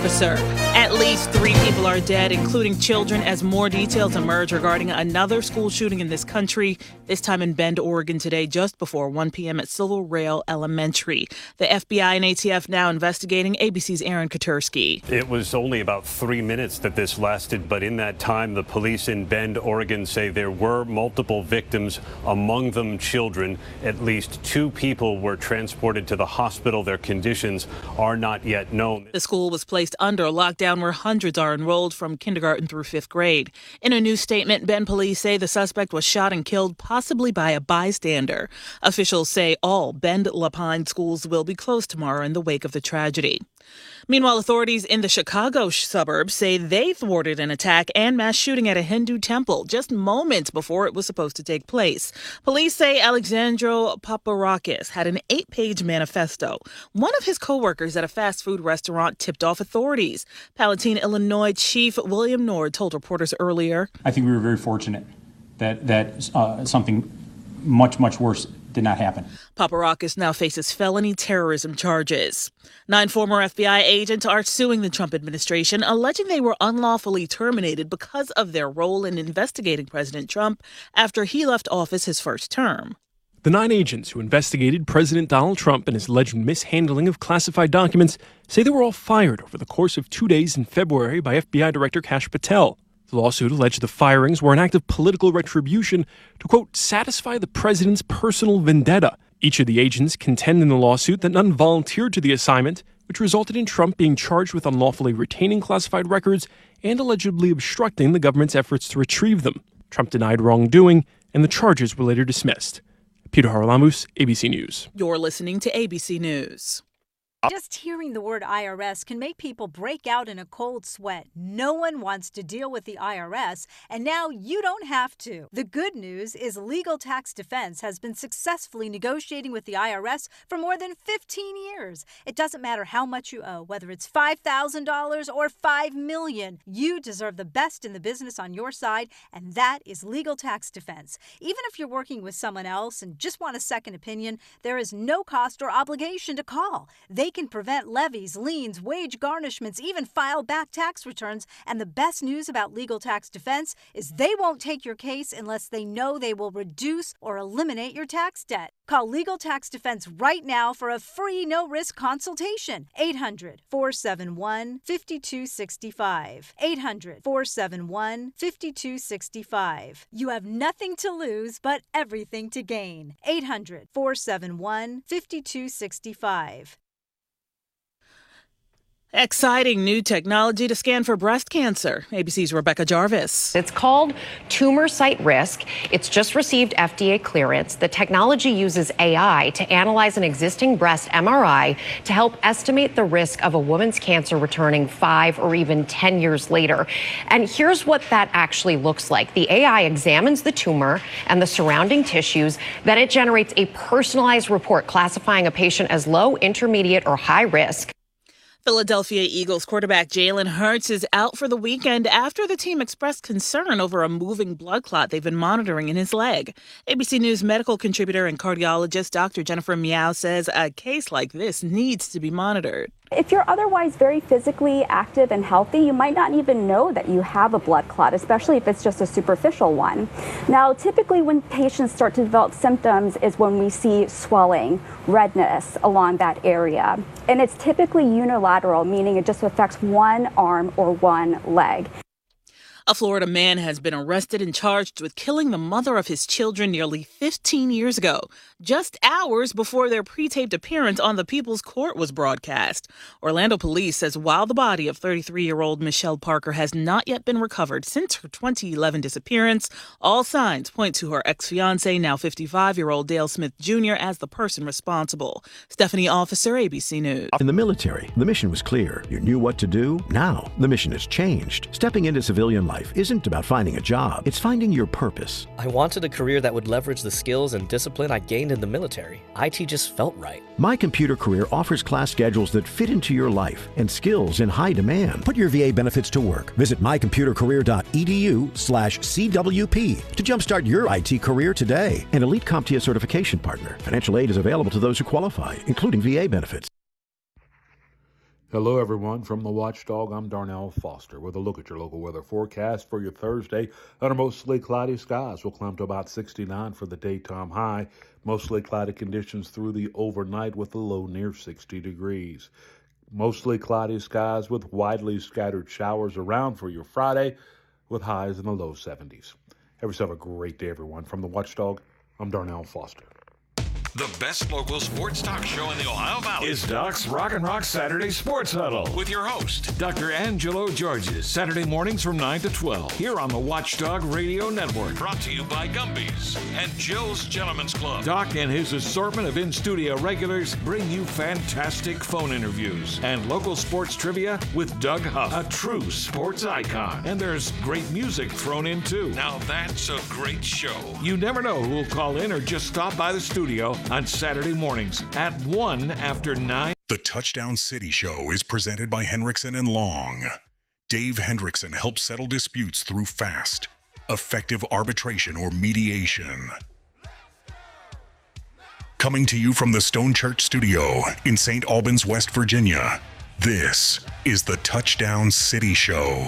officer. At least 3 people are dead, including children, as more details emerge regarding another school shooting in this country, this time in Bend, Oregon today, just before 1 p.m. at Silver Rail Elementary. The FBI and ATF now investigating. ABC's Aaron Katursky. It was only about 3 minutes that this lasted, but in that time, the police in Bend, Oregon say there were multiple victims, among them children. At least 2 people were transported to the hospital. Their conditions are not yet known. The school was placed under lockdown where hundreds are enrolled from kindergarten through 5th grade. In a new statement, Bend police say the suspect was shot and killed, possibly by a bystander. Officials say all Bend La Pine schools will be closed tomorrow in the wake of the tragedy. Meanwhile, authorities in the Chicago suburbs say they thwarted an attack and mass shooting at a Hindu temple just moments before it was supposed to take place. Police say Alexandro Paparakis had an 8-page manifesto. One of his co-workers at a fast food restaurant tipped off authorities. Palatine, Illinois Chief William Nord told reporters earlier. I think we were very fortunate that something much worse did not happen. Paparakis now faces felony terrorism charges. 9 former FBI agents are suing the Trump administration, alleging they were unlawfully terminated because of their role in investigating President Trump after he left office his first term. The 9 agents who investigated President Donald Trump and his alleged mishandling of classified documents say they were all fired over the course of 2 days in February by FBI Director Kash Patel. The lawsuit alleged the firings were an act of political retribution to, quote, satisfy the president's personal vendetta. Each of the agents contend in the lawsuit that none volunteered to the assignment, which resulted in Trump being charged with unlawfully retaining classified records and allegedly obstructing the government's efforts to retrieve them. Trump denied wrongdoing, and the charges were later dismissed. Peter Haralamus, ABC News. You're listening to ABC News. Just hearing the word IRS can make people break out in a cold sweat. No one wants to deal with the IRS, and now you don't have to. The good news is Legal Tax Defense has been successfully negotiating with the IRS for more than 15 years. It doesn't matter how much you owe, whether it's $5,000 or $5 million. You deserve the best in the business on your side, and that is Legal Tax Defense. Even if you're working with someone else and just want a second opinion, there is no cost or obligation to call. They can prevent levies, liens, wage garnishments, even file back tax returns. And the best news about Legal Tax Defense is they won't take your case unless they know they will reduce or eliminate your tax debt. Call Legal Tax Defense right now for a free no-risk consultation. 800-471-5265. 800-471-5265. You have nothing to lose but everything to gain. 800-471-5265. Exciting new technology to scan for breast cancer. ABC's Rebecca Jarvis. It's called Tumor Site Risk. It's just received FDA clearance. The technology uses AI to analyze an existing breast MRI to help estimate the risk of a woman's cancer returning 5 or even 10 years later. And here's what that actually looks like. The AI examines the tumor and the surrounding tissues. Then it generates a personalized report classifying a patient as low, intermediate, or high risk. Philadelphia Eagles quarterback Jalen Hurts is out for the weekend after the team expressed concern over a moving blood clot they've been monitoring in his leg. ABC News medical contributor and cardiologist Dr. Jennifer Miao says a case like this needs to be monitored. If you're otherwise very physically active and healthy, you might not even know that you have a blood clot, especially if it's just a superficial one. Now, typically when patients start to develop symptoms is when we see swelling, redness along that area. And it's typically unilateral, meaning it just affects one arm or one leg. A Florida man has been arrested and charged with killing the mother of his children nearly 15 years ago, just hours before their pre-taped appearance on the People's Court was broadcast. Orlando police says while the body of 33-year-old Michelle Parker has not yet been recovered since her 2011 disappearance, all signs point to her ex-fiancé, now 55-year-old Dale Smith Jr., as the person responsible. Stephanie Officer, ABC News. In the military, the mission was clear. You knew what to do. Now, the mission has changed. Stepping into civilian life isn't about finding a job. It's finding your purpose. I wanted a career that would leverage the skills and discipline I gained in the military. IT just felt right. My Computer Career offers class schedules that fit into your life and skills in high demand. Put your VA benefits to work. Visit mycomputercareer.edu/CWP to jumpstart your IT career today. An elite CompTIA certification partner. Financial aid is available to those who qualify, including VA benefits. Hello, everyone. From the Watchdog, I'm Darnell Foster with a look at your local weather forecast for your Thursday. Under mostly cloudy skies, we'll climb to about 69 for the daytime high. Mostly cloudy conditions through the overnight with a low near 60 degrees. Mostly cloudy skies with widely scattered showers around for your Friday with highs in the low 70s. Have yourself a great day, everyone. From the Watchdog, I'm Darnell Foster. The best local sports talk show in the Ohio Valley is Doc's Rock and Rock Saturday Sports Huddle with your host, Dr. Angelo Georges, Saturday mornings from 9 to 12 here on the Watchdog Radio Network. Brought to you by Gumby's and Joe's Gentlemen's Club. Doc and his assortment of in-studio regulars bring you fantastic phone interviews and local sports trivia with Doug Huff, a true sports icon. And there's great music thrown in too. Now that's a great show. You never know who will call in or just stop by the studio on Saturday mornings at 1 after 9. The Touchdown City Show is presented by Hendrickson and Long. Dave Hendrickson helps settle disputes through fast, effective arbitration or mediation. Coming to you from the Stone Church Studio in St. Albans, West Virginia, this is the Touchdown City Show.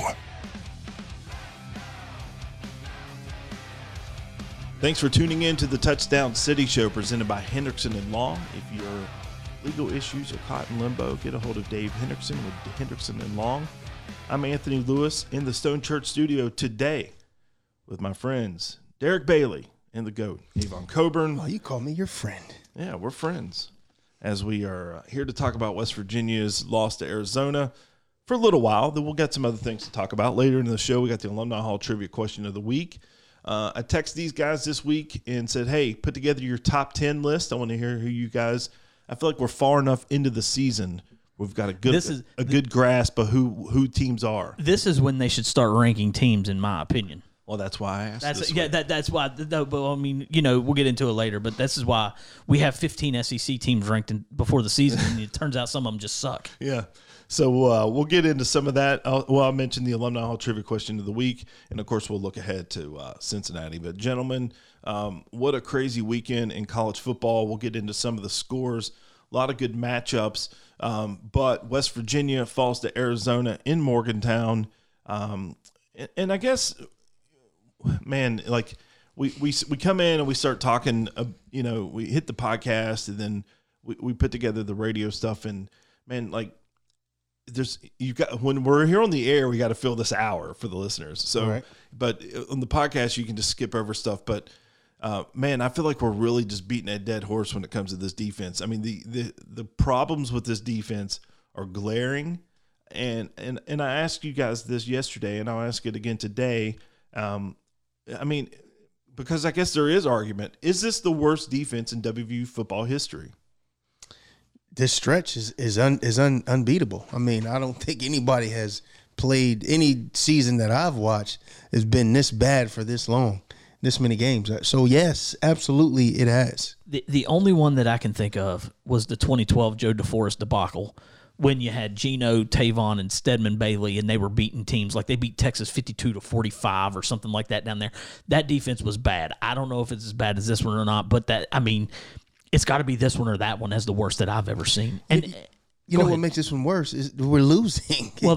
Thanks for tuning in to the Touchdown City Show presented by Hendrickson and Long. If your legal issues are caught in limbo, get a hold of Dave Hendrickson with Hendrickson and Long. I'm Anthony Lewis in the Stone Church Studio today with my friends Derek Bailey and the GOAT, Avon Coburn. Oh, you call me your friend. Yeah, we're friends. As we are here to talk about West Virginia's loss to Arizona for a little while. Then we'll get some other things to talk about later in the show. We got the Alumni Hall Trivia Question of the Week. I texted these guys this week and said, hey, put together your top 10 list. I want to hear who you guys – I feel like we're far enough into the season. We've got a good grasp of who teams are. This is when they should start ranking teams, in my opinion. Well, that's why I asked. That's why. No, but I mean, we'll get into it later. But this is why we have 15 SEC teams ranked before the season, and it turns out some of them just suck. Yeah. So we'll get into some of that. I'll mention the Alumni Hall Trivia Question of the Week, and of course we'll look ahead to Cincinnati. But gentlemen, what a crazy weekend in college football. We'll get into some of the scores. A lot of good matchups. But West Virginia falls to Arizona in Morgantown, and I guess. Man, like we come in and we start talking, we hit the podcast and then we put together the radio stuff, and man, like when we're here on the air, we got to fill this hour for the listeners. So, right. But on the podcast, you can just skip over stuff. But man, I feel like we're really just beating a dead horse when it comes to this defense. I mean, the problems with this defense are glaring, and I asked you guys this yesterday, and I'll ask it again today. I mean, because I guess there is argument. Is this the worst defense in WVU football history? This stretch is unbeatable. I mean, I don't think anybody has played any season that I've watched has been this bad for this long, this many games. So, yes, absolutely it has. The only one that I can think of was the 2012 Joe DeForest debacle, when you had Geno, Tavon, and Stedman Bailey, and they were beating teams. Like they beat Texas 52-45 or something like that down there. That defense was bad. I don't know if it's as bad as this one or not, but it's got to be this one or that one as the worst that I've ever seen. And you know what makes this one worse is we're losing. Well,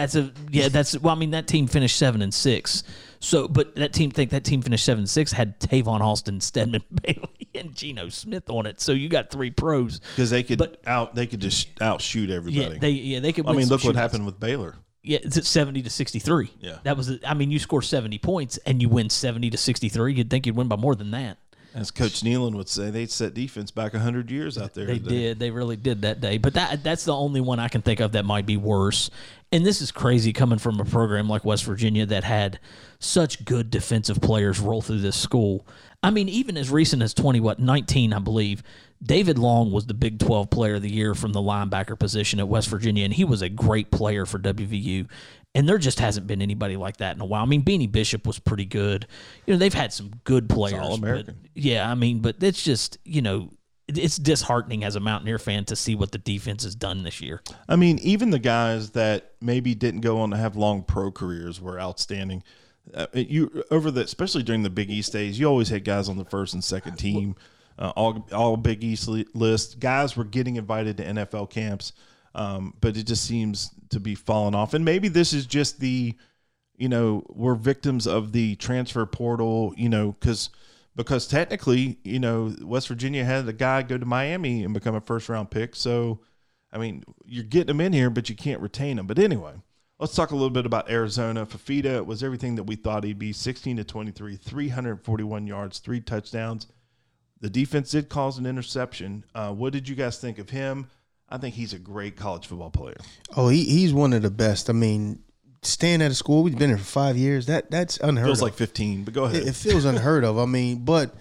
that team finished 7-6. So, but that team finished 7-6 had Tavon Alston, Stedman Bailey, and Geno Smith on it. So you got three pros because they could just outshoot everybody. They could. I mean, look what happened with Baylor. Yeah, it's at 70-63. Yeah, that was. You score 70 points and you win 70-63. You'd think you'd win by more than that. As Coach Nealon would say, they set defense back 100 years out there. They did. They really did that day. But that's the only one I can think of that might be worse. And this is crazy coming from a program like West Virginia that had such good defensive players roll through this school. I mean, even as recent as 2019, I believe, David Long was the Big 12 Player of the Year from the linebacker position at West Virginia, and he was a great player for WVU. And there just hasn't been anybody like that in a while. I mean, Beanie Bishop was pretty good. They've had some good players. It's All-American. But it's just, it's disheartening as a Mountaineer fan to see what the defense has done this year. I mean, even the guys that maybe didn't go on to have long pro careers were outstanding. Especially during the Big East days, you always had guys on the first and second team, all Big East list. Guys were getting invited to NFL camps. but it just seems to be falling off. And maybe this is just we're victims of the transfer portal, because technically, West Virginia had a guy go to Miami and become a first-round pick. So, I mean, you're getting him in here, but you can't retain him. But anyway, let's talk a little bit about Arizona. Fifita was everything that we thought he'd be, 16-23, 341 yards, 3 touchdowns. The defense did cause an interception. What did you guys think of him? I think he's a great college football player. Oh, he's one of the best. I mean, staying at a school, we've been here for 5 years. That's unheard of. Feels like 15, but go ahead. It feels unheard of. A 5'8",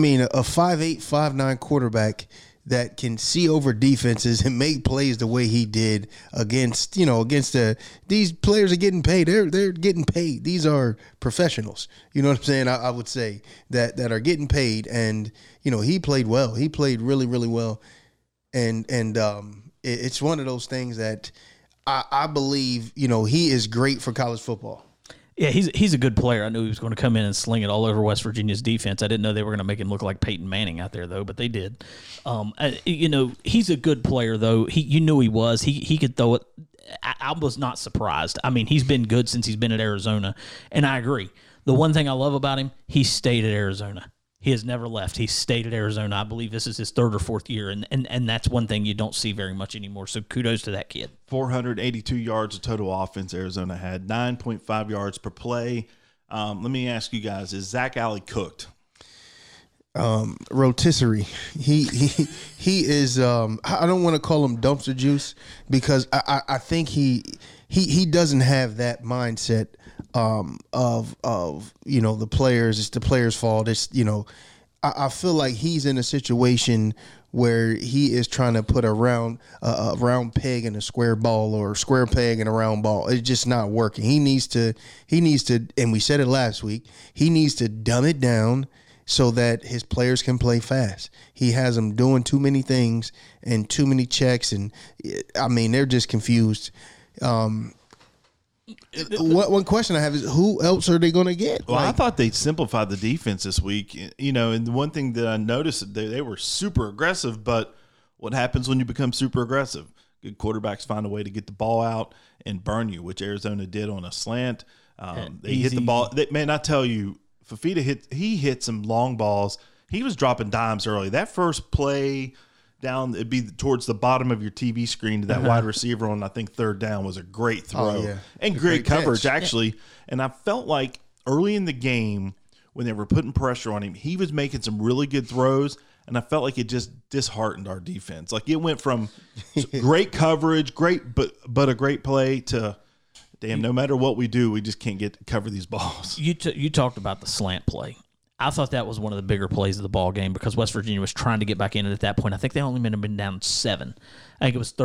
5'9" quarterback that can see over defenses and make plays the way he did against these players are getting paid. They're getting paid. These are professionals. You know what I'm saying? I would say that are getting paid, and he played well. He played really, really well, and it's one of those things that I believe he is great for college football. Yeah, he's a good player. I knew he was going to come in and sling it all over West Virginia's defense. I didn't know they were going to make him look like Peyton Manning out there, though, but they did. He's a good player, though. You knew he was. He could throw it. I was not surprised. I mean, he's been good since he's been at Arizona, and I agree. The one thing I love about him, he stayed at Arizona. He has never left. He stayed at Arizona. I believe this is his 3rd or 4th year, and that's one thing you don't see very much anymore. So kudos to that kid. 482 yards of total offense Arizona had, 9.5 yards per play. Let me ask you guys, is Zach Alley cooked? Rotisserie. He is. I don't want to call him dumpster juice because I think he doesn't have that mindset of the players. It's the players' fault. It's I feel like he's in a situation where he is trying to put a round peg in a square ball, or square peg in a round ball. It's just not working. He needs to, and we said it last week, he needs to dumb it down so that his players can play fast. He has them doing too many things and too many checks, and I mean, they're just confused. One question I have is, who else are they going to get? Well, I thought they simplified the defense this week. And the one thing that I noticed, they were super aggressive, but what happens when you become super aggressive? Good quarterbacks find a way to get the ball out and burn you, which Arizona did on a slant. They hit the ball. Man, I tell you, Fifita hit some long balls. He was dropping dimes early. That first play down, it'd be towards the bottom of your TV screen to that wide receiver on, I think, 3rd down was a great throw. And great coverage, catch. Actually. Yeah. And I felt like early in the game when they were putting pressure on him, he was making some really good throws, and I felt like it just disheartened our defense. Like, it went from great coverage, but a great play to, damn, no matter what we do, we just can't get to cover these balls. You talked about the slant play. I thought that was one of the bigger plays of the ball game because West Virginia was trying to get back in it at that point. I think they only may have been down 7. I think it was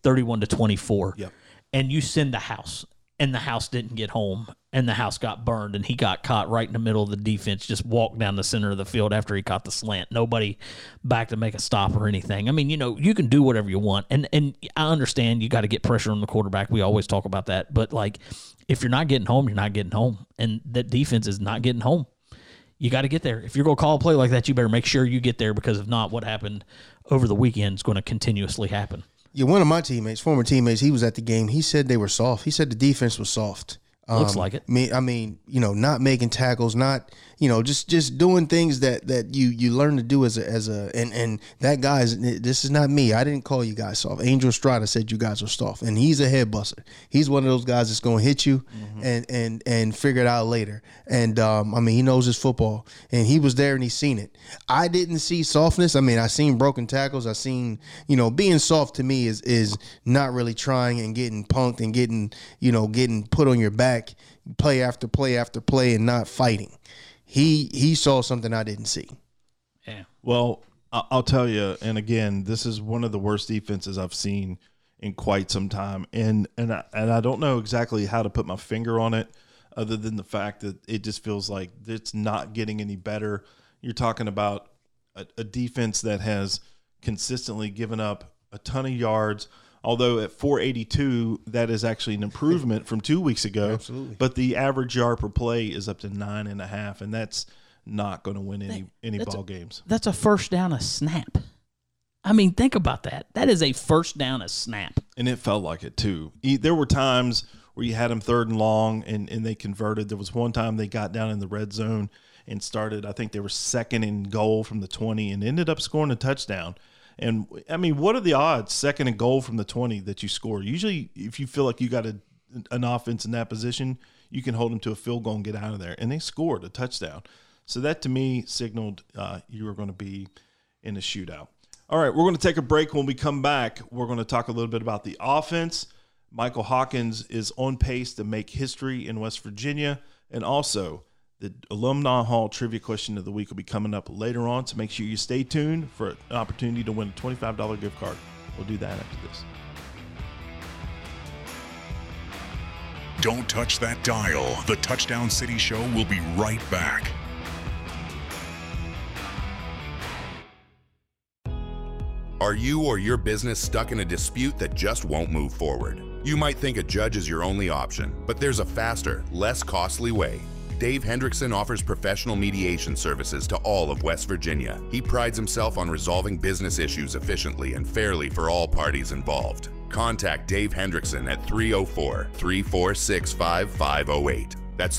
31-24. Yep. And you send the house, and the house didn't get home, and the house got burned, and he got caught right in the middle of the defense, just walked down the center of the field after he caught the slant. Nobody back to make a stop or anything. I mean, you can do whatever you want, and I understand you got to get pressure on the quarterback. We always talk about that. But, like, if you're not getting home, you're not getting home, and that defense is not getting home. You got to get there. If you're going to call a play like that, you better make sure you get there, because if not, what happened over the weekend is going to continuously happen. Yeah, one of my former teammates, he was at the game. He said they were soft. He said the defense was soft. Looks like it. I mean, not making tackles, not, just doing things that you learn to do as a and that guy's, this is not me. I didn't call you guys soft. Angel Estrada said you guys were soft, and he's a head buster. He's one of those guys that's going to hit you and figure it out later. And he knows his football, and he was there and he's seen it. I didn't see softness. I mean, I seen broken tackles. I seen, being soft to me is not really trying and getting punked and getting put on your back, play after play after play, and not fighting. He saw something I didn't see. Yeah. Well, I'll tell you, and again, this is one of the worst defenses I've seen in quite some time, and I don't know exactly how to put my finger on it, other than the fact that it just feels like it's not getting any better. You're talking about a defense that has consistently given up a ton of yards. Although at 482, that is actually an improvement from 2 weeks ago. Absolutely. But the average yard per play is up to 9.5, and that's not going to win any ball games. That's a first down a snap. I mean, think about that. That is a first down a snap. And it felt like it, too. There were times where you had them 3rd and long, and they converted. There was one time they got down in the red zone and started, I think they were 2nd and goal from the 20 and ended up scoring a touchdown. And, I mean, what are the odds, 2nd and goal from the 20, that you score? Usually, if you feel like you got an offense in that position, you can hold them to a field goal and get out of there. And they scored a touchdown. So that, to me, signaled you were going to be in a shootout. All right, we're going to take a break. When we come back, we're going to talk a little bit about the offense. Michael Hawkins is on pace to make history in West Virginia. And also, the Alumni Hall Trivia Question of the Week will be coming up later on, so make sure you stay tuned for an opportunity to win a $25 gift card. We'll do that after this. Don't touch that dial. The Touchdown City Show will be right back. Are you or your business stuck in a dispute that just won't move forward? You might think a judge is your only option, but there's a faster, less costly way. Dave Hendrickson offers professional mediation services to all of West Virginia. He prides himself on resolving business issues efficiently and fairly for all parties involved. Contact Dave Hendrickson at 304-346-5508. That's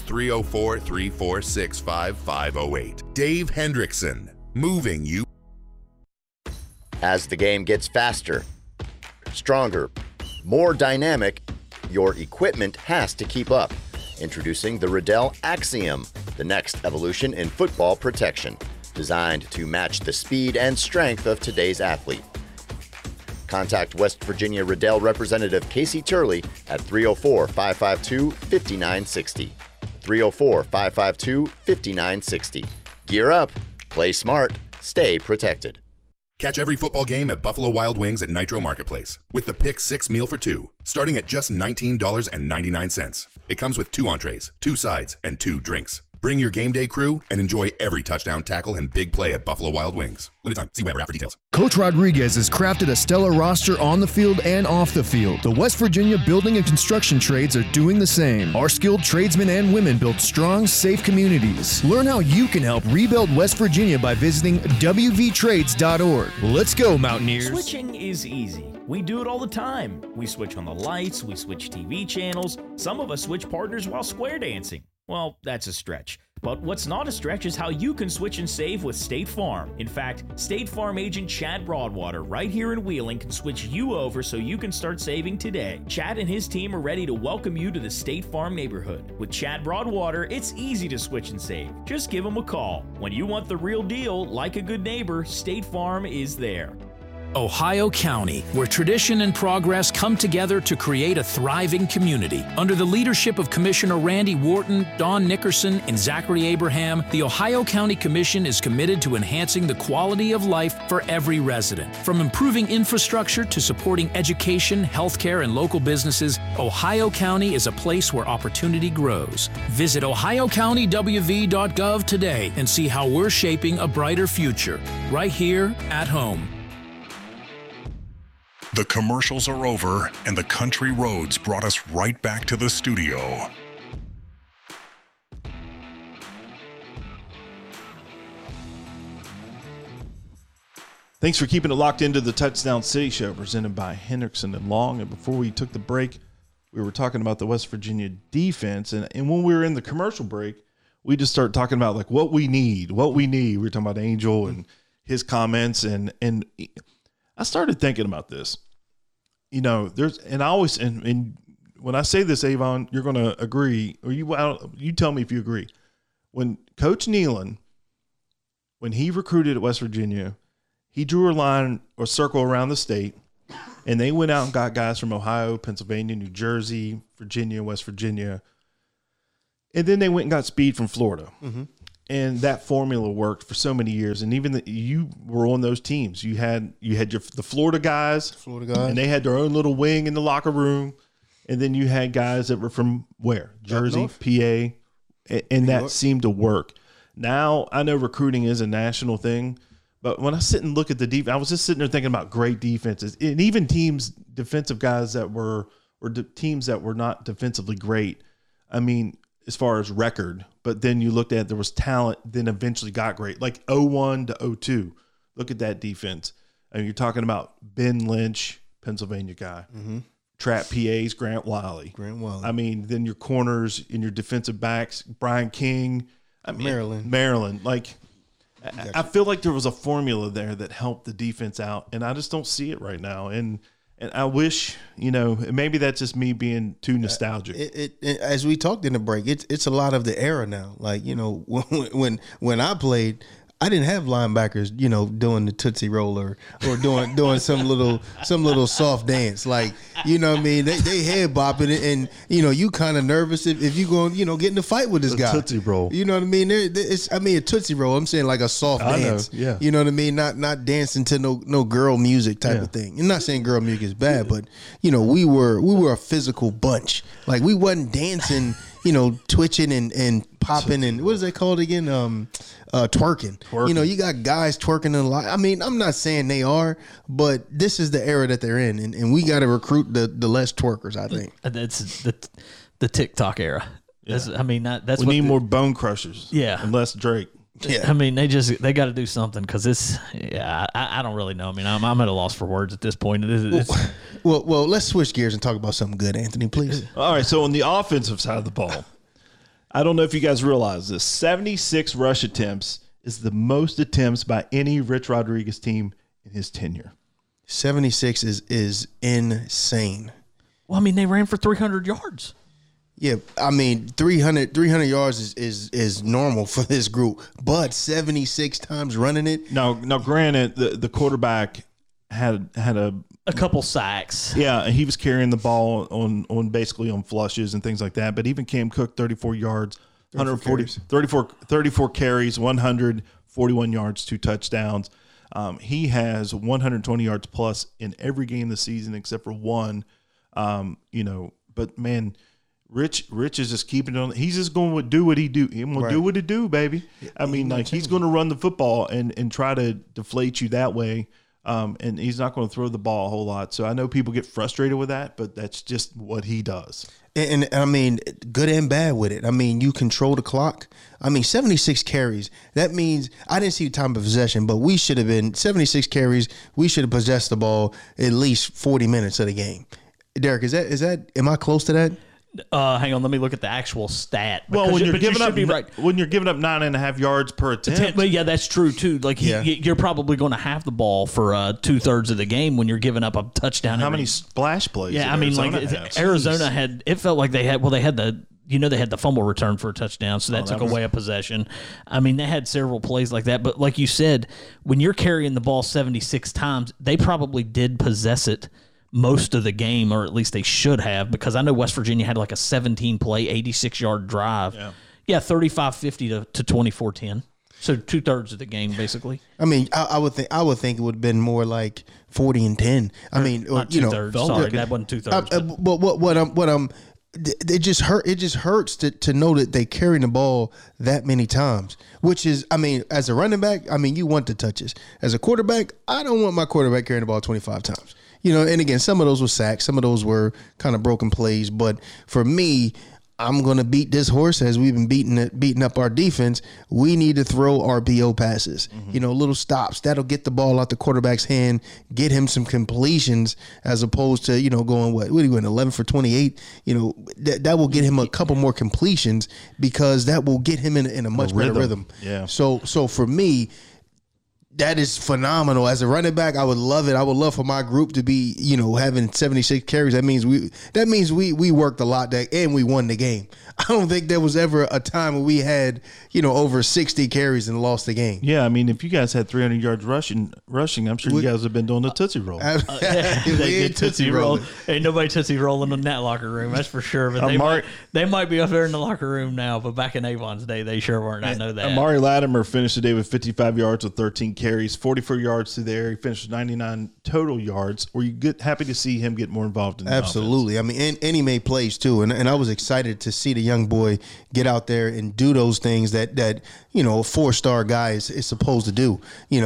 304-346-5508. Dave Hendrickson, moving you. As the game gets faster, stronger, more dynamic, your equipment has to keep up. Introducing the Riddell Axiom, the next evolution in football protection, designed to match the speed and strength of today's athlete. Contact West Virginia Riddell representative Casey Turley at 304-552-5960. 304-552-5960. Gear up, play smart, stay protected. Catch every football game at Buffalo Wild Wings at Nitro Marketplace with the Pick 6 meal for two, starting at just $19.99. It comes with 2 entrees, 2 sides, and 2 drinks. Bring your game day crew and enjoy every touchdown, tackle, and big play at Buffalo Wild Wings. Limited time. See Weber app for details. Coach Rodriguez has crafted a stellar roster on the field and off the field. The West Virginia building and construction trades are doing the same. Our skilled tradesmen and women build strong, safe communities. Learn how you can help rebuild West Virginia by visiting wvtrades.org. Let's go, Mountaineers. Switching is easy. We do it all the time. We switch on the lights, we switch TV channels. Some of us switch partners while square dancing. Well, that's a stretch. But what's not a stretch is how you can switch and save with State Farm. In fact, State Farm agent Chad Broadwater right here in Wheeling can switch you over so you can start saving today. Chad and his team are ready to welcome you to the State Farm neighborhood. With Chad Broadwater, it's easy to switch and save. Just give him a call. When you want the real deal, like a good neighbor, State Farm is there. Ohio County, where tradition and progress come together to create a thriving community. Under the leadership of Commissioner Randy Wharton, Don Nickerson, and Zachary Abraham, the Ohio County Commission is committed to enhancing the quality of life for every resident. From improving infrastructure to supporting education, healthcare, and local businesses, Ohio County is a place where opportunity grows. Visit ohiocountywv.gov today and see how we're shaping a brighter future, right here at home. The commercials are over, and the country roads brought us right back to the studio. Thanks for keeping it locked into the Touchdown City Show, presented by Hendrickson and Long. And before we took the break, we were talking about the West Virginia defense. And when we were in the commercial break, we just started talking about like what we need. We were talking about Angel and his comments, and I started thinking about this. You know, and when I say this, Avon, you're going to agree, or you tell me if you agree. When Coach Nealon, when he recruited at West Virginia, he drew a line or circle around the state, and they went out and got guys from Ohio, Pennsylvania, New Jersey, Virginia, West Virginia, and then they went and got speed from Florida. Mm-hmm. And that formula worked for so many years. And even you were on those teams. You had the Florida guys, and they had their own little wing in the locker room. And then you had guys that were from where? Jersey, PA, and that seemed to work. Now, I know recruiting is a national thing, but when I sit and look at the defense, I was just sitting there thinking about great defenses. And even teams, defensive guys that were teams that were not defensively great. I mean, as far as record, but then you looked at there was talent, then eventually got great, like 01 to 02. Look at that defense. And you're talking about Ben Lynch, Pennsylvania guy. Mm-hmm. Trap PAs, Grant Wiley. I mean, then your corners and your defensive backs, Brian King. Maryland. Like, I feel like there was a formula there that helped the defense out, and I just don't see it right now. And I wish, maybe that's just me being too nostalgic. It as we talked in the break, it's a lot of the era now. Like, when I played, I didn't have linebackers, doing the Tootsie Roll or doing some little soft dance. Like, you know what I mean? They head bopping it, and you kind of nervous if you going, get in a fight with this guy. Tootsie Roll. You know what I mean? A Tootsie Roll. I'm saying like a soft dance. I know, yeah. You know what I mean? Not dancing to no girl music type of thing. I'm not saying girl music is bad, but we were a physical bunch. Like, we wasn't dancing, twitching and popping and what is that called again? Twerking. You got guys twerking a lot. I mean, I'm not saying they are, but this is the era that they're in, and we got to recruit the less twerkers, I think. That's the TikTok era. Yeah. That's we need more bone crushers. Yeah, and less Drake. Yeah, I mean, they got to do something because it's. Yeah, I don't really know. I mean, I'm at a loss for words at this point. Well, let's switch gears and talk about something good, Anthony, please. All right, so on the offensive side of the ball, I don't know if you guys realize this: 76 rush attempts is the most attempts by any Rich Rodriguez team in his tenure. 76 is insane. Well, I mean, they ran for 300 yards. Yeah, I mean, 300 yards is normal for this group, but 76 times running it. Now, granted, the quarterback had a couple sacks. Yeah, he was carrying the ball on basically on flushes and things like that. But even Cam Cook, 34 yards, 34 carries, 141 yards, 2 touchdowns. He has 120 yards plus in every game this season except for one. But man, Rich is just keeping it on. He's just going to do what he do. He's going to do what he do, baby. I mean, like, he's going to run the football and try to deflate you that way. And he's not going to throw the ball a whole lot. So I know people get frustrated with that, but that's just what he does. And I mean, good and bad with it. I mean, you control the clock. I mean, 76 carries. That means I didn't see the time of possession, but we should have been 76 carries. We should have possessed the ball at least 40 minutes of the game. Derek, is that? Am I close to that? Hang on, let me look at the actual stat. Well, when you're giving up 9.5 yards per attempt, but yeah, that's true too. Like, you're probably going to have the ball for 2/3 of the game when you're giving up a touchdown. How many splash plays? Yeah, I mean, like Arizona had. It felt like they had the fumble return for a touchdown, so that took away a possession. I mean, they had several plays like that. But like you said, when you're carrying the ball 76 times, they probably did possess it most of the game, or at least they should have, because I know West Virginia had like a 17-play, 86-yard drive. Yeah, 35-50 to 24-10. So 2/3 of the game, basically. I mean, I would think it would have been more like 40-10. I mean, not 2/3. Sorry, that wasn't 2/3. But what I'm it just hurts to know that they carrying the ball that many times, which is, I mean, as a running back, I mean, you want the touches. As a quarterback, I don't want my quarterback carrying the ball 25 times. And again, some of those were sacks, some of those were kind of broken plays. But for me, I'm going to beat this horse as we've been beating up our defense. We need to throw RPO passes, little stops. That'll get the ball out the quarterback's hand, get him some completions as opposed to, going, what are you going, 11 for 28? That will get him a couple more completions because that will get him in a much better rhythm. Yeah. So for me, that is phenomenal. As a running back, I would love it. I would love for my group to be, having 76 carries. That means we worked a lot and we won the game. I don't think there was ever a time where we had, over 60 carries and lost the game. Yeah, I mean, if you guys had 300 yards rushing, I'm sure you guys have been doing the Tootsie Roll. They did Tootsie Roll. Ain't nobody Tootsie Rolling in that locker room, that's for sure. But they might be up there in the locker room now, but back in Avon's day, they sure weren't. I know that. Amari Latimer finished the day with 55 yards with 13 carries, 44 yards through there. He finished with 99 total yards. Were you happy to see him get more involved in the Absolutely. offense? I mean, and he made plays too. And I was excited to see the young boy get out there and do those things that a 4-star guy is supposed to do.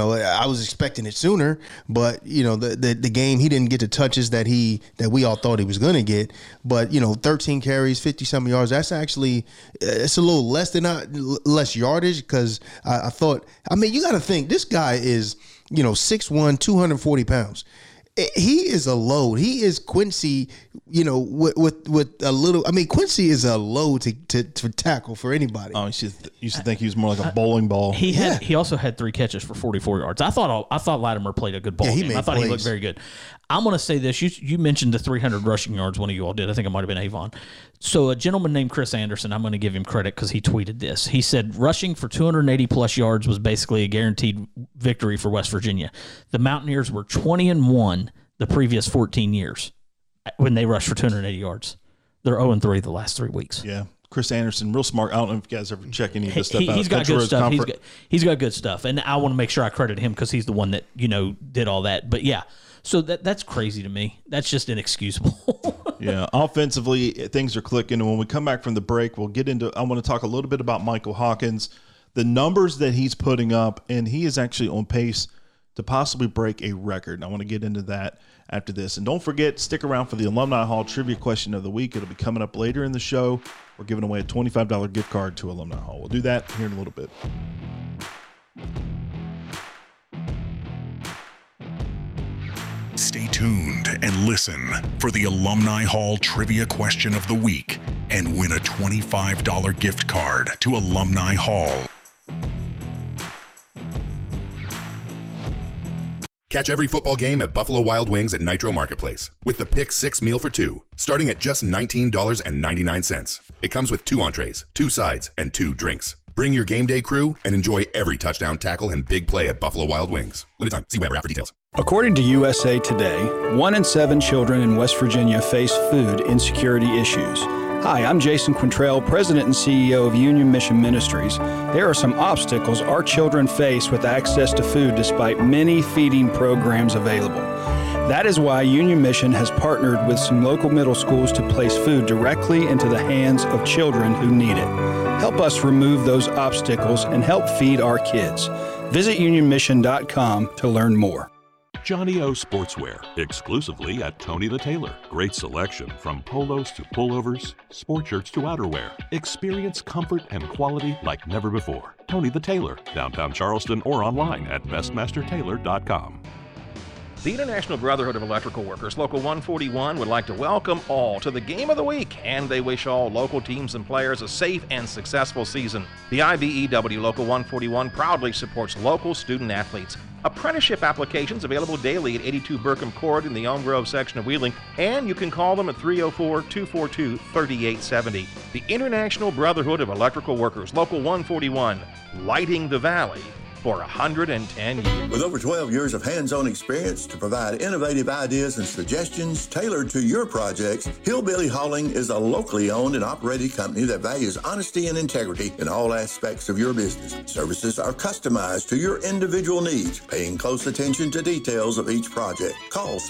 I was expecting it sooner, but the game, he didn't get the touches that we all thought he was going to get. But 13 carries, 50-something yards. That's actually it's a little less yardage because I thought. I mean, you got to think this guy is 6'1", 240 pounds. He is a load. He is Quincy, with a little. I mean, Quincy is a load to tackle for anybody. Oh, you should think he was more like a bowling ball. He also had 3 catches for 44 yards. I thought Latimer played a good ball game. I thought he looked very good. I'm going to say this. You mentioned the 300 rushing yards. One of you all did. I think it might have been Avon. So a gentleman named Chris Anderson, I'm going to give him credit because he tweeted this. He said rushing for 280-plus yards was basically a guaranteed victory for West Virginia. The Mountaineers were 20-1 the previous 14 years when they rushed for 280 yards. They're 0-3 the last 3 weeks. Yeah. Chris Anderson, real smart. I don't know if you guys ever check any of this stuff out. He's got good stuff. He's got good stuff. And I want to make sure I credit him because he's the one that, did all that. But, yeah. So that's crazy to me. That's just inexcusable. Yeah, offensively, things are clicking. And when we come back from the break, we'll get into – I want to talk a little bit about Michael Hawkins, the numbers that he's putting up, and he is actually on pace to possibly break a record. And I want to get into that after this. And don't forget, stick around for the Alumni Hall Trivia Question of the Week. It'll be coming up later in the show. We're giving away a $25 gift card to Alumni Hall. We'll do that here in a little bit. Stay tuned and listen for the Alumni Hall Trivia Question of the Week and win a $25 gift card to Alumni Hall. Catch every football game at Buffalo Wild Wings at Nitro Marketplace with the Pick 6 meal for 2, starting at just $19.99. It comes with 2 entrees, 2 sides, and 2 drinks. Bring your game day crew and enjoy every touchdown, tackle, and big play at Buffalo Wild Wings. Limited time. See Weber app for details. According to USA Today, 1 in 7 children in West Virginia face food insecurity issues. Hi, I'm Jason Quintrell, President and CEO of Union Mission Ministries. There are some obstacles our children face with access to food despite many feeding programs available. That is why Union Mission has partnered with some local middle schools to place food directly into the hands of children who need it. Help us remove those obstacles and help feed our kids. Visit unionmission.com to learn more. Johnny O Sportswear, exclusively at Tony the Tailor. Great selection from polos to pullovers, sport shirts to outerwear. Experience comfort and quality like never before. Tony the Tailor, downtown Charleston, or online at bestmastertailor.com. The International Brotherhood of Electrical Workers, Local 141, would like to welcome all to the Game of the Week, and they wish all local teams and players a safe and successful season. The IBEW Local 141 proudly supports local student athletes. Apprenticeship applications available daily at 82 Burkham Court in the Elm Grove section of Wheeling, and you can call them at 304-242-3870. The International Brotherhood of Electrical Workers, Local 141, lighting the valley for 110 years. With over 12 years of hands-on experience to provide innovative ideas and suggestions tailored to your projects, Hillbilly Hauling is a locally owned and operated company that values honesty and integrity in all aspects of your business. Services are customized to your individual needs, paying close attention to details of each project. Call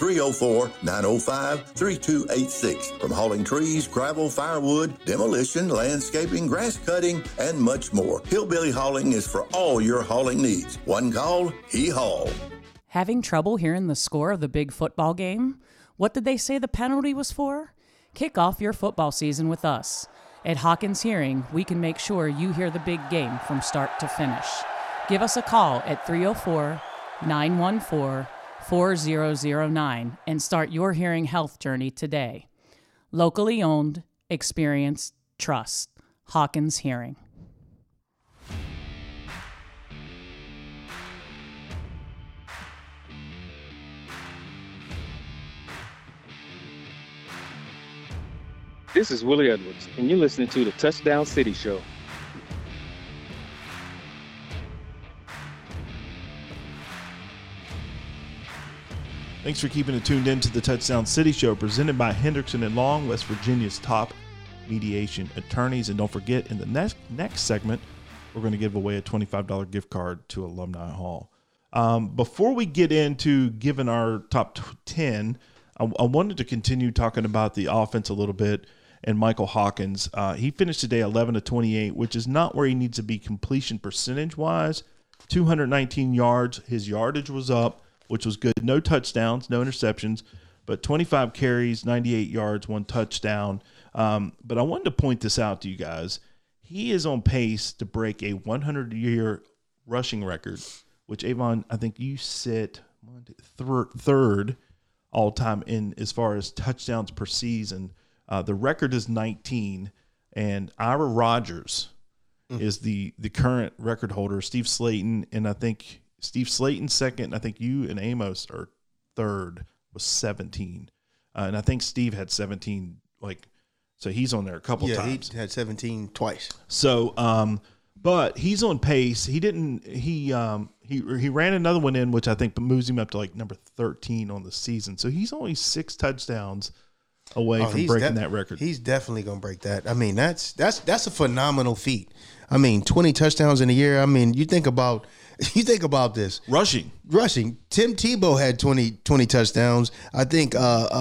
304-905-3286. From hauling trees, gravel, firewood, demolition, landscaping, grass cutting, and much more. Hillbilly Hauling is for all your hauling needs. One call, he haul. Having trouble hearing the score of the big football game? What did they say the penalty was for? Kick off your football season with us. At Hawkins Hearing, we can make sure you hear the big game from start to finish. Give us a call at 304-914-4009 and start your hearing health journey today. Locally owned, experienced, trust. Hawkins Hearing. This is Willie Edwards, and you're listening to the Touchdown City Show. Thanks for keeping it tuned in to the Touchdown City Show, presented by Hendrickson and Long, West Virginia's top mediation attorneys. And don't forget, in the next segment, we're going to give away a $25 gift card to Alumni Hall. Before we get into giving our top 10, I wanted to continue talking about the offense a little bit. And Michael Hawkins, he finished today 11-28, which is not where he needs to be completion percentage-wise. 219 yards. His yardage was up, which was good. No touchdowns, no interceptions, but 25 carries, 98 yards, 1 touchdown. But I wanted to point this out to you guys. He is on pace to break a 100-year rushing record which Avon, I think you sit third all time in as far as touchdowns per season. The record is 19, and Ira Rodgers is the current record holder. Steve Slayton, and I think Steve Slayton second. I think you and Amos are third with 17, and I think Steve had 17. So he's on there a couple times. Yeah, he had 17 twice. So, but he's on pace. He didn't. He ran another one in, which I think moves him up to number 13 on the season. So he's only 6 touchdowns away from breaking that record. He's definitely going to break that. I mean, that's a phenomenal feat. I mean, 20 touchdowns in a year. I mean, you think about this. Rushing. Tim Tebow had 20 touchdowns. I think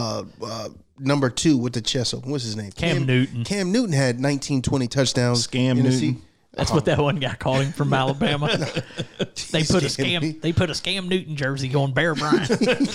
number 2 with the Chessel. What's his name? Cam Newton. Cam Newton had 19, 20 touchdowns. Scam Newton. That's what that one guy called him from Alabama. They put a Scam Newton jersey on Bear Bryant.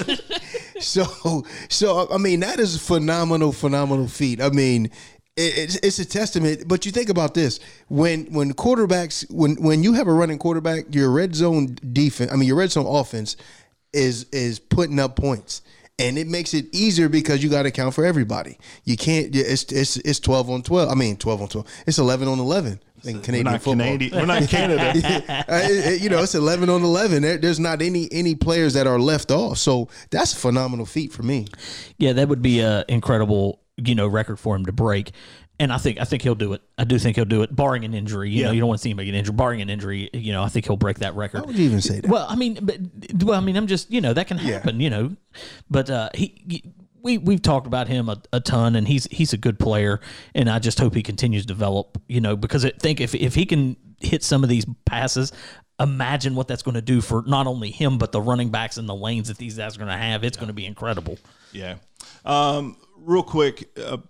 So I mean, that is a phenomenal feat. I mean, it's a testament. But you think about this: when quarterbacks, when you have a running quarterback, your red zone offense is putting up points. And it makes it easier because you got to account for everybody. You can't. It's 12 on 12. I mean, 12 on 12. It's 11 on 11. Canadian football. We're not Canada. It's 11 on 11. There's not any players that are left off. So that's a phenomenal feat for me. Yeah, that would be an incredible record for him to break. And I think he'll do it. I do think he'll do it, barring an injury. You don't want to see him get injured. Barring an injury, I think he'll break that record. How would you even say that? Well, I mean, I'm just, that can happen, But we've talked about him a ton, and he's a good player, and I just hope he continues to develop, because I think if he can hit some of these passes, imagine what that's going to do for not only him, but the running backs and the lanes that these guys are going to have. It's going to be incredible. Yeah. Real quick,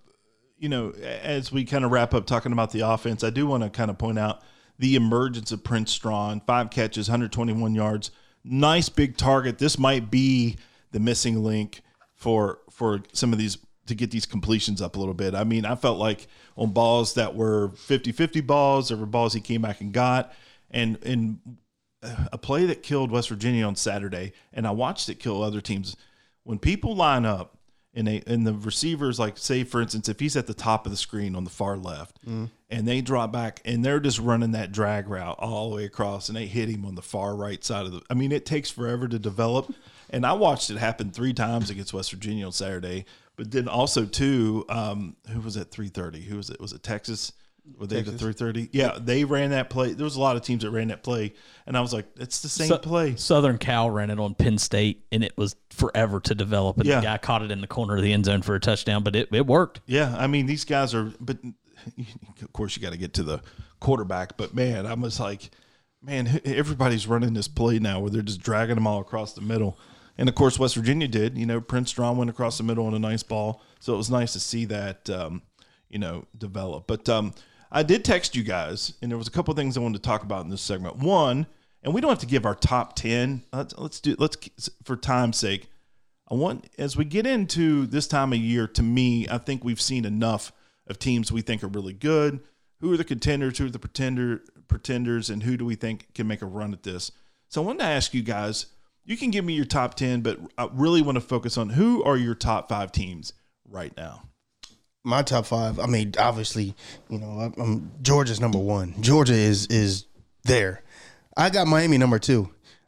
as we kind of wrap up talking about the offense, I do want to kind of point out the emergence of Prince Strawn. 5 catches, 121 yards. Nice big target. This might be the missing link for some of these to get these completions up a little bit. I mean, I felt like on balls that were 50-50 balls, there were balls he came back and got. And a play that killed West Virginia on Saturday, and I watched it kill other teams. When people line up, and the receivers, like, say, for instance, if he's at the top of the screen on the far left, and they drop back, and they're just running that drag route all the way across, and they hit him on the far right side of the – I mean, it takes forever to develop. And I watched it happen 3 times against West Virginia on Saturday. But then also, too, who was at 3:30? Who was it? Was it Texas? Were they at 3:30? Yeah, they ran that play. There was a lot of teams that ran that play. And I was like, it's the same play. Southern Cal ran it on Penn State, and it was forever to develop. And the guy caught it in the corner of the end zone for a touchdown, but it worked. Yeah, I mean, these guys are – but, of course, you got to get to the quarterback. But, man, I was like, man, everybody's running this play now where they're just dragging them all across the middle. And, of course, West Virginia did. Prince Strawn went across the middle on a nice ball. So it was nice to see that, develop. But I did text you guys, and there was a couple of things I wanted to talk about in this segment. One, and we don't have to give our top 10. Let's for time's sake. As we get into this time of year, to me, I think we've seen enough of teams we think are really good. Who are the contenders? Who are the pretenders? And who do we think can make a run at this? So I wanted to ask you guys, you can give me your top 10, but I really want to focus on who are your top 5 teams right now. My top 5, I mean, obviously, Georgia's number 1. Georgia is there. I got Miami number 2.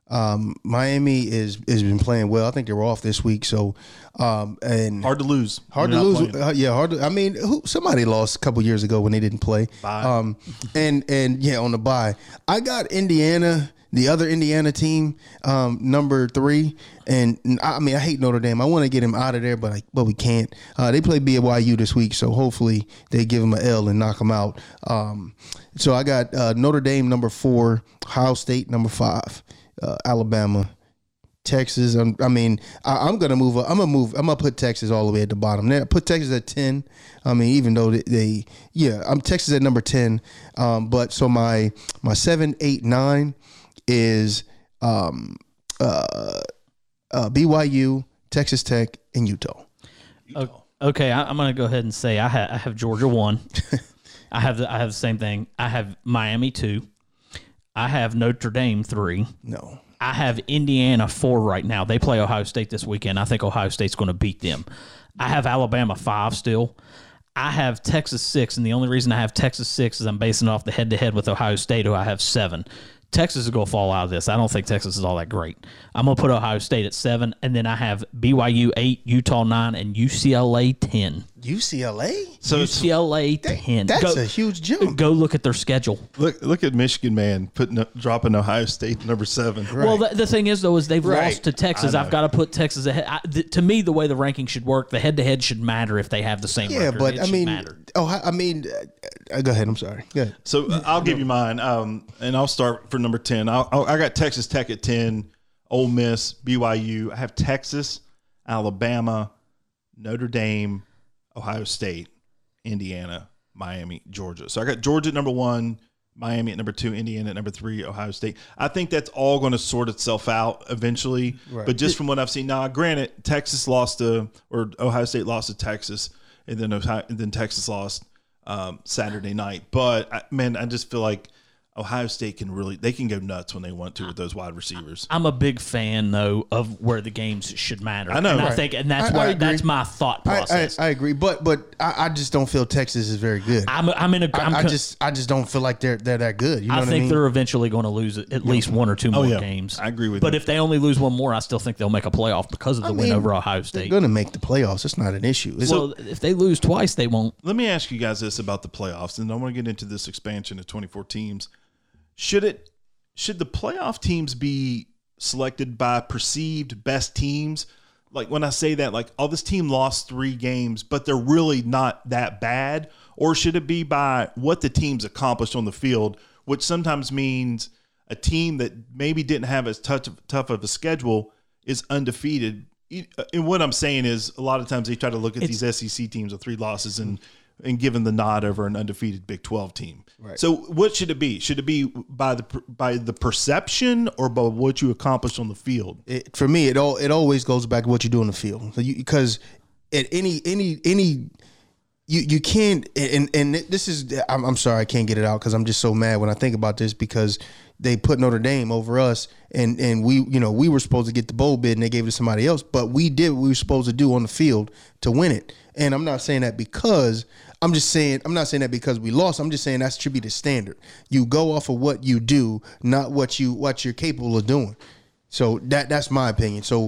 Miami has been playing well. I think they were off this week, so and hard to lose. Hard to lose. I mean, somebody lost a couple years ago when they didn't play. Bye. And on the bye. I got Indiana. The other Indiana team, number 3, and I mean, I hate Notre Dame. I want to get him out of there, but we can't. They play BYU this week, so hopefully they give him an L and knock him out. So I got Notre Dame number 4, Ohio State number 5, Alabama, Texas. I'm gonna move up. I'm gonna put Texas all the way at the bottom. There, put Texas at 10. I mean, even though I'm Texas at number 10. But so my 7, 8, 9. Is BYU, Texas Tech, and Utah. Okay, I'm going to go ahead and say I have Georgia 1. I have the same thing. I have Miami 2. I have Notre Dame 3. No, I have Indiana 4 right now. They play Ohio State this weekend. I think Ohio State's going to beat them. I have Alabama 5 still. I have Texas 6, and the only reason I have Texas 6 is I'm basing it off the head-to-head with Ohio State, who I have 7. Texas is going to fall out of this. I don't think Texas is all that great. I'm going to put Ohio State at 7, and then I have BYU 8, Utah 9, and UCLA 10. UCLA? So UCLA 10. That's a huge jump. Go look at their schedule. Look at Michigan, man, dropping Ohio State number 7. Right. Well, the thing is, though, is they've Right. lost to Texas. I've got to put Texas ahead. To me, the way the ranking should work, the head-to-head should matter if they have the same Yeah, record. but It I should mean, matter. go ahead. I'm sorry. Go ahead. So I'll give you mine, and I'll start for number 10. I got Texas Tech at 10, Ole Miss, BYU. I have Texas, Alabama, Notre Dame, Ohio State, Indiana, Miami, Georgia. So I got Georgia at number 1, Miami at number 2, Indiana at number 3, Ohio State. I think that's all going to sort itself out eventually. Right. But just from what I've seen now, granted, Texas lost to, or Ohio State lost to Texas, and then Texas lost Saturday night. But I just feel like Ohio State they can go nuts when they want to with those wide receivers. I'm a big fan, though, of where the games should matter. I know. And Right. I think, and that's I agree. that's my thought process. I agree, but I just don't feel Texas is very good. I just don't feel like they're that good. You know I what think I mean? they're eventually going to lose at least 1 or 2 more games. I agree with But you. if they only lose 1 more, I still think they'll make a playoff because of the win over Ohio They're State. going to make the playoffs. It's not an issue. Well, if they lose twice, they won't. Let me ask you guys this about the playoffs, and I want to get into this expansion of 24 teams. Should the playoff teams be selected by perceived best teams? Like when I say that, like, oh, this team lost 3 games, but they're really not that bad? Or should it be by what the team's accomplished on the field, which sometimes means a team that maybe didn't have as tough of a schedule is undefeated? And what I'm saying is a lot of times they try to look at these SEC teams with 3 losses and give them the nod over an undefeated Big 12 team. Right. So what should it be? Should it be by the perception or by what you accomplished on the field? For me, it always goes back to what you do on the field. Because at any you can't, and this is, I'm sorry, I can't get it out because I'm just so mad when I think about this, because they put Notre Dame over us, and we were supposed to get the bowl bid and they gave it to somebody else, but we did what we were supposed to do on the field to win it. And I'm not saying that because I'm not saying that because we lost. I'm just saying that should be the standard. You go off of what you do, not what you're capable of doing. So that's my opinion. So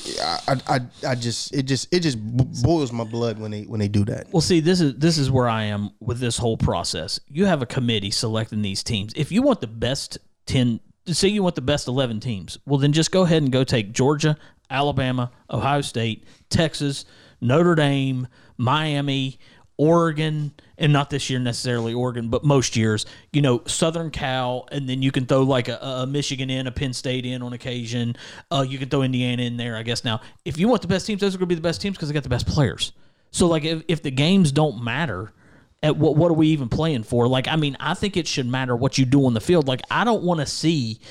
it just boils my blood when they do that. Well, see, this is where I am with this whole process. You have a committee selecting these teams. If you want the best 10, say you want the best 11 teams, well, then just go ahead and go take Georgia, Alabama, Ohio State, Texas, Notre Dame, Miami, Oregon, and not this year necessarily Oregon, but most years, Southern Cal, and then you can throw like a Michigan in, a Penn State in on occasion. You can throw Indiana in there, I guess. Now, if you want the best teams, those are going to be the best teams because they got the best players. So, like, if the games don't matter, at what are we even playing for? Like, I mean, I think it should matter what you do on the field. Like, I don't want to see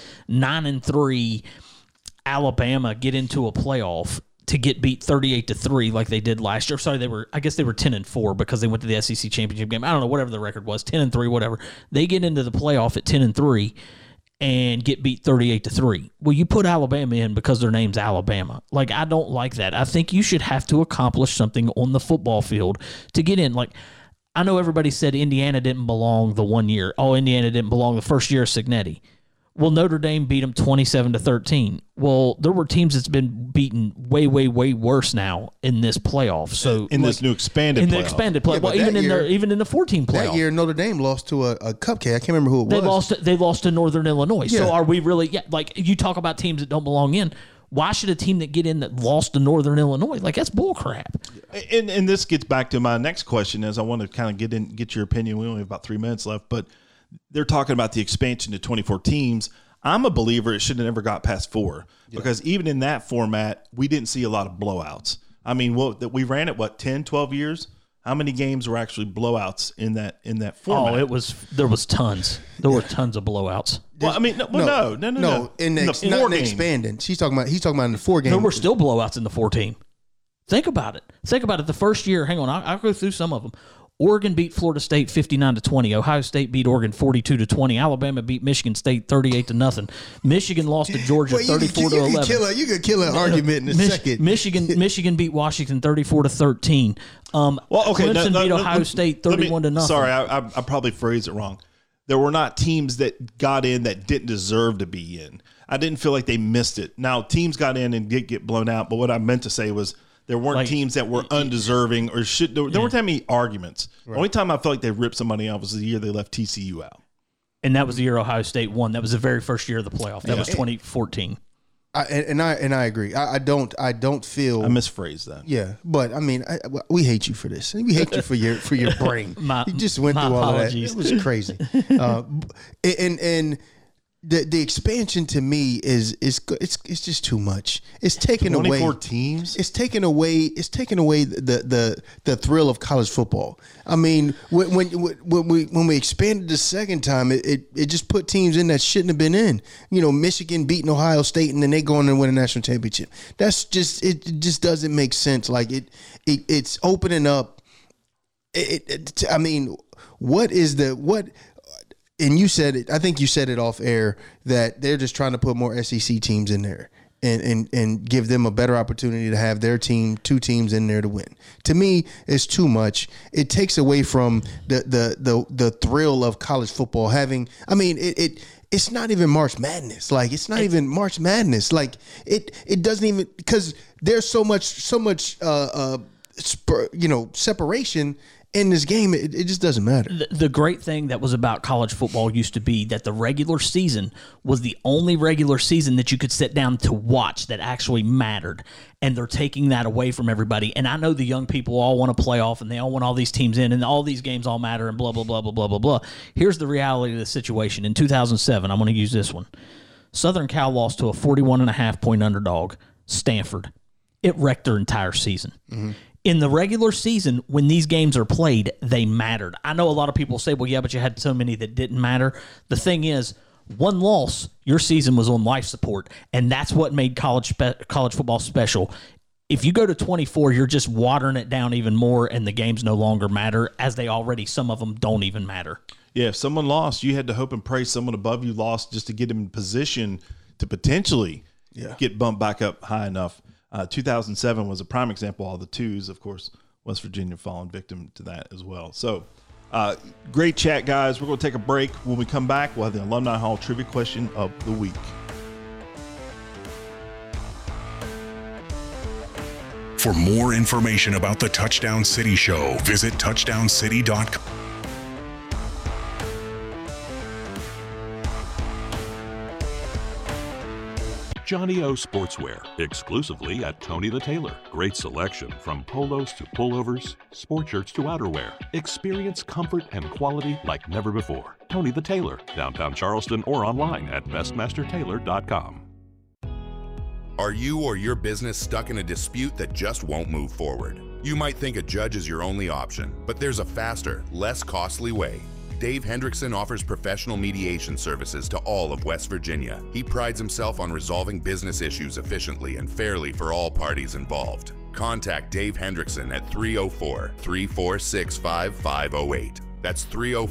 9-3 Alabama get into a playoff to get beat 38-3 like they did last year. Sorry, they were 10-4 because they went to the SEC championship game. I don't know, whatever the record was, 10-3, whatever. They get into the playoff at 10-3 and get beat 38-3. Well, you put Alabama in because their name's Alabama. Like, I don't like that. I think you should have to accomplish something on the football field to get in. Like, I know everybody said Indiana didn't belong the 1 year. Oh, Indiana didn't belong the first year of Cignetti. Well, Notre Dame beat them 27-13. Well, there were teams that's been beaten way, way, way worse now in this playoff. So this new expanded playoff. The expanded playoff. Yeah, well, even in the 14 playoff. That year, Notre Dame lost to a cupcake. I can't remember who it was. They lost to Northern Illinois. Yeah. So are we really? Yeah, like you talk about teams that don't belong in. Why should a team that get in that lost to Northern Illinois? Like, that's bullcrap. And this gets back to my next question, as I want to kind of get your opinion. We only have about 3 minutes left, but they're talking about the expansion to 24 teams. I'm a believer it should have never got past 4 because even in that format, we didn't see a lot of blowouts. I mean, we ran it 10, 12 years. How many games were actually blowouts in that format? Oh, there was tons. There were tons of blowouts. Well, I mean, no. In the expanding. He's talking about in the 4 games. There were still blowouts in the 4 team. Think about it. The first year, hang on, I'll go through some of them. Oregon beat Florida State 59-20. Ohio State beat Oregon 42-20. Alabama beat Michigan State 38-0. Michigan lost to Georgia 34-11. You could kill an argument in a second. Michigan beat Washington 34-13. Clemson beat Ohio State 31-0. Sorry, I probably phrased it wrong. There were not teams that got in that didn't deserve to be in. I didn't feel like they missed it. Now, teams got in and did get blown out, but what I meant to say was there weren't teams that were undeserving or should. There weren't that many arguments. Right. The only time I felt like they ripped somebody off was the year they left TCU out. And that was the year Ohio State won. That was the very first year of the playoff. That was 2014. I agree. I don't feel. I misphrased that. Yeah, but I mean, we hate you for this. We hate you for your brain. You just went through all of that. It was crazy. And the expansion to me is just too much. It's taken away 24 teams. It's taken away the thrill of college football. I mean, when we expanded the second time, it just put teams in that shouldn't have been in. You know, Michigan beating Ohio State and then they go on and win a national championship. It just doesn't make sense. Like it's opening up. I mean, what? And you said it. I think you said it off air that they're just trying to put more SEC teams in there and give them a better opportunity to have their team, 2 teams in there to win. To me, it's too much. It takes away from the thrill of college football. It's not even March Madness. Like it's not even March Madness. Like it doesn't even, because there's so much separation in this game. It just doesn't matter. The great thing that was about college football used to be that the regular season was the only regular season that you could sit down to watch that actually mattered. And they're taking that away from everybody. And I know the young people all want to play off and they all want all these teams in and all these games all matter and blah, blah, blah, blah, blah, blah, blah. Here's the reality of the situation. In 2007, I'm going to use this one. Southern Cal lost to a 41.5-point underdog, Stanford. It wrecked their entire season. Mm-hmm. In the regular season, when these games are played, they mattered. I know a lot of people say, well, yeah, but you had so many that didn't matter. The thing is, one loss, your season was on life support, and that's what made college football special. If you go to 24, you're just watering it down even more, and the games no longer matter, as some of them don't even matter. Yeah, if someone lost, you had to hope and pray someone above you lost just to get them in position to potentially get bumped back up high enough. 2007 was a prime example. All the 2s, of course, West Virginia falling victim to that as well. So, great chat, guys. We're going to take a break. When we come back, we'll have the Alumni Hall Trivia Question of the Week. For more information about the Touchdown City Show, visit touchdowncity.com. Johnny O Sportswear, exclusively at Tony the Tailor. Great selection from polos to pullovers, sport shirts to outerwear. Experience comfort and quality like never before. Tony the Tailor, downtown Charleston, or online at bestmastertailor.com. Are you or your business stuck in a dispute that just won't move forward? You might think a judge is your only option, but there's a faster, less costly way. Dave Hendrickson offers professional mediation services to all of West Virginia. He prides himself on resolving business issues efficiently and fairly for all parties involved. Contact Dave Hendrickson at 304-346-5508. That's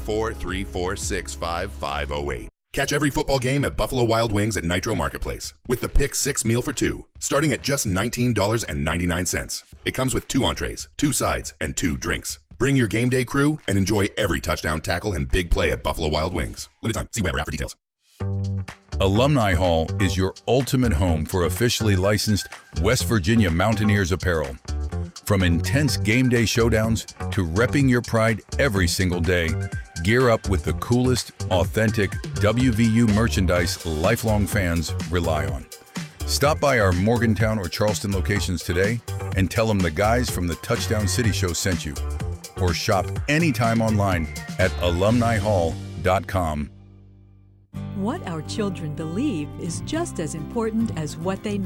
304-346-5508. Catch every football game at Buffalo Wild Wings at Nitro Marketplace with the Pick 6 meal for 2, starting at just $19.99. It comes with 2 entrees, 2 sides, and 2 drinks. Bring your game day crew and enjoy every touchdown, tackle, and big play at Buffalo Wild Wings. Limited time. See Weber app for details. Alumni Hall is your ultimate home for officially licensed West Virginia Mountaineers apparel. From intense game day showdowns to repping your pride every single day, gear up with the coolest, authentic WVU merchandise lifelong fans rely on. Stop by our Morgantown or Charleston locations today and tell them the guys from the Touchdown City Show sent you. Or shop anytime online at alumnihall.com. What our children believe is just as important as what they know.